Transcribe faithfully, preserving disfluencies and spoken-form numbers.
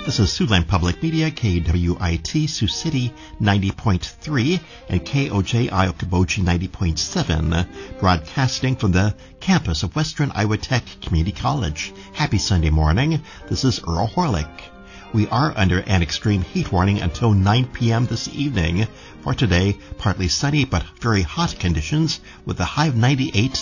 This is Siouxland Public Media, K W I T Sioux City ninety point three and K O J I Okoboji ninety point seven, broadcasting from the campus of Western Iowa Tech Community College. Happy Sunday morning. This is Earl Horlick. We are under an extreme heat warning until nine p.m. this evening. For today, partly sunny but very hot conditions with a high of ninety-eight